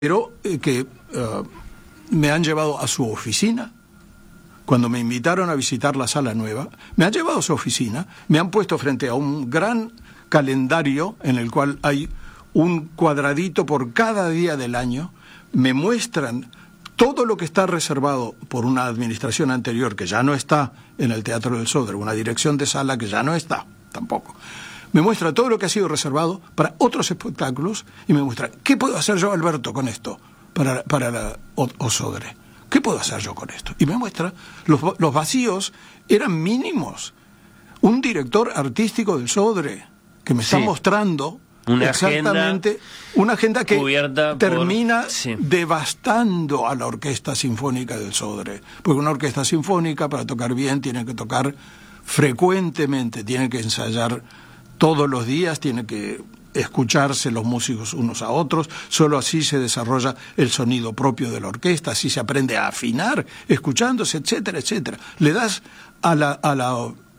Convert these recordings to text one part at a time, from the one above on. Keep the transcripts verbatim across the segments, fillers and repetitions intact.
pero eh, que uh, me han llevado a su oficina. Cuando me invitaron a visitar la sala nueva, me han llevado a su oficina, me han puesto frente a un gran calendario en el cual hay un cuadradito por cada día del año, me muestran todo lo que está reservado por una administración anterior que ya no está en el Teatro del Sodre, una dirección de sala que ya no está tampoco. Me muestra todo lo que ha sido reservado para otros espectáculos y me muestra, ¿qué puedo hacer yo, Alberto, con esto para, para la Osodre? ¿Qué puedo hacer yo con esto? Y me muestra, los, los vacíos eran mínimos. Un director artístico del Sodre que me está sí. mostrando una exactamente agenda una agenda que termina por... sí. devastando a la Orquesta Sinfónica del Sodre. Porque una orquesta sinfónica, para tocar bien, tiene que tocar frecuentemente, tiene que ensayar todos los días, tiene que escucharse los músicos unos a otros, solo así se desarrolla el sonido propio de la orquesta, así se aprende a afinar, escuchándose, etcétera, etcétera. Le das a la, a la,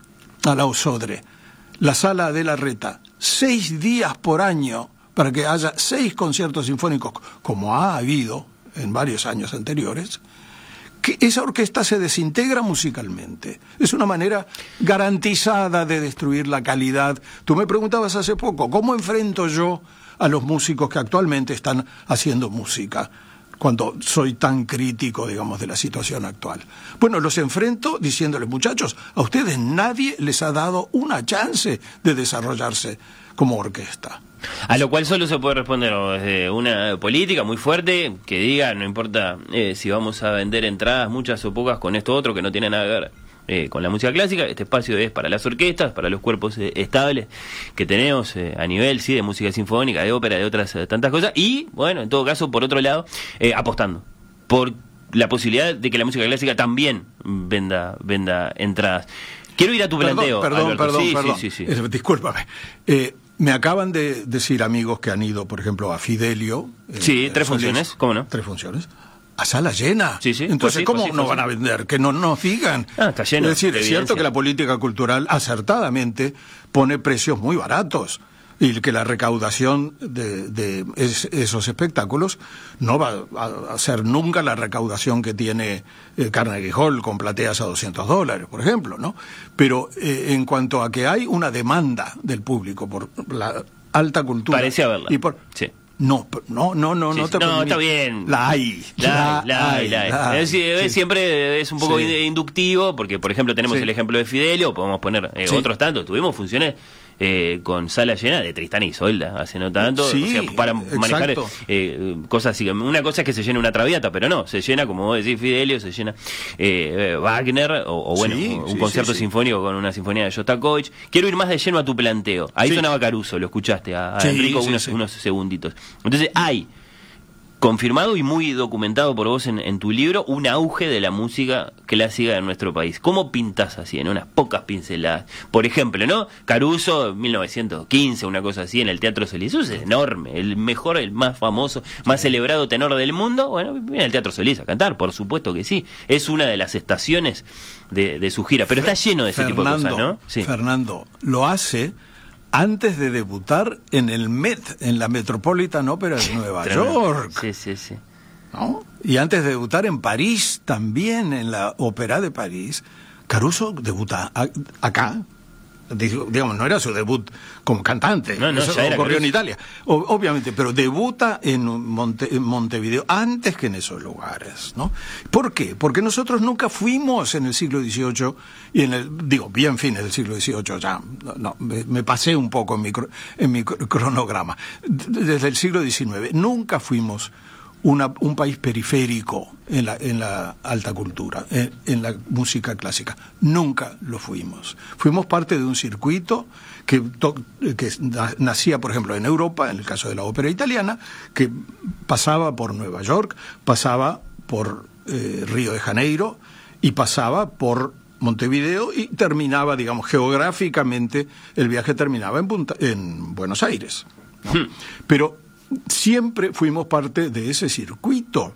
a la Osodre, la Sala de la Reta, seis días por año para que haya seis conciertos sinfónicos, como ha habido en varios años anteriores, que esa orquesta se desintegra musicalmente. Es una manera garantizada de destruir la calidad. Tú me preguntabas hace poco, ¿cómo enfrento yo a los músicos que actualmente están haciendo música, cuando soy tan crítico, digamos, de la situación actual? Bueno, los enfrento diciéndoles, muchachos, a ustedes nadie les ha dado una chance de desarrollarse como orquesta. A lo cual solo se puede responder desde una política muy fuerte que diga, no importa eh, si vamos a vender entradas, muchas o pocas, con esto otro que no tiene nada que ver eh, con la música clásica. Este espacio es para las orquestas, para los cuerpos eh, estables que tenemos eh, a nivel sí de música sinfónica, de ópera, de otras eh, tantas cosas. Y, bueno, en todo caso, por otro lado, eh, apostando por la posibilidad de que la música clásica también venda, venda entradas. Quiero ir a tu perdón, planteo, Perdón, Alberto. perdón, sí, perdón. Sí, sí, sí. Eh, discúlpame. Eh, me acaban de decir amigos que han ido, por ejemplo, a Fidelio. Eh, sí, tres Solís, funciones, ¿cómo no? Tres funciones. A sala llena. Sí, sí. Entonces, pues sí, ¿cómo pues sí, no pues van sí. a vender? Que no nos digan. Ah, está lleno. Es decir, es evidencia. cierto que la política cultural acertadamente pone precios muy baratos y que la recaudación de, de es, esos espectáculos no va a, a ser nunca la recaudación que tiene eh, Carnegie Hall con plateas a doscientos dólares, por ejemplo, ¿no? Pero eh, en cuanto a que hay una demanda del público por la alta cultura... Parece haberla. Y por, sí. No, no, no, no, sí, no te No, permito. está bien. La hay. La, la, hay, la, hay. la hay. Es, es, sí. Siempre es un poco sí. inductivo, porque, por ejemplo, tenemos sí. el ejemplo de Fidelio, podemos poner eh, sí. otros tantos. Tuvimos funciones eh, con sala llena de Tristán y Isolda hace no tanto, sí, o sea, para manejar eh, cosas así. Una cosa es que se llena una Traviata, pero no, se llena, como vos decís, Fidelio, se llena eh, Wagner, o, o bueno, sí, un sí, concierto sí, sinfónico sí. con una sinfonía de Shostakovich. Quiero ir más de lleno a tu planteo. Ahí sí. sonaba Caruso, lo escuchaste a, a sí, Enrico sí, unos, sí. unos segunditos. Entonces, hay confirmado y muy documentado por vos en, en tu libro, un auge de la música clásica en nuestro país. ¿Cómo pintás así, en unas pocas pinceladas? Por ejemplo, ¿no? Caruso, mil novecientos quince, una cosa así, en el Teatro Solís. Eso es enorme. El mejor, el más famoso, más celebrado tenor del mundo, bueno, viene al Teatro Solís a cantar, por supuesto que sí. Es una de las estaciones de, de su gira, pero está lleno de ese Fernando, tipo de cosas, ¿no? Sí. Fernando, lo hace antes de debutar en el Met, en la Metropolitan Opera de Nueva York. Sí, sí, sí. ¿No? Y antes de debutar en París, también en la Ópera de París, Caruso debuta a, acá. Digamos, no era su debut como cantante, no, no, eso ya era ocurrió Caruso. en Italia, o, obviamente, pero debuta en, Monte, en Montevideo antes que en esos lugares, ¿no? ¿Por qué? Porque nosotros nunca fuimos en el siglo dieciocho y en el, digo, bien fines del siglo dieciocho, ya, no, no me, me pasé un poco en mi, en mi cronograma, desde el siglo diecinueve, nunca fuimos Una, un país periférico en la, en la alta cultura, en, en la música clásica. Nunca lo fuimos. Fuimos parte de un circuito que, to, que nacía, por ejemplo, en Europa, en el caso de la ópera italiana, que pasaba por Nueva York, pasaba por eh, Río de Janeiro y pasaba por Montevideo y terminaba, digamos, geográficamente, el viaje terminaba en, Punta, en Buenos Aires, ¿no? Hmm. Pero siempre fuimos parte de ese circuito.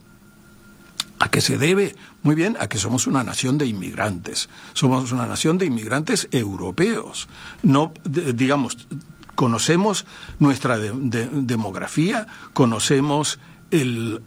¿A qué se debe? Muy bien, a que somos una nación de inmigrantes. Somos una nación de inmigrantes europeos. No, de, digamos, conocemos nuestra de, de, demografía, conocemos el